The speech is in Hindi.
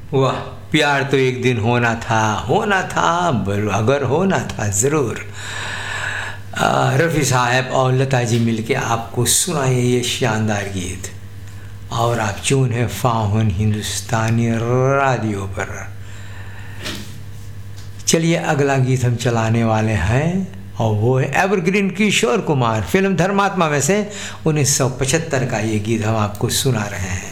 वाह, प्यार तो एक दिन होना था, अगर होना था ज़रूर। रफ़ी साहब और लता जी मिलके आपको सुनाए ये शानदार गीत, और आप चून है फाहुन हिंदुस्तानी रेडियो पर। चलिए अगला गीत हम चलाने वाले हैं, और वो है एवरग्रीन किशोर कुमार, फिल्म धर्मात्मा में से 1975 का ये गीत हम आपको सुना रहे हैं।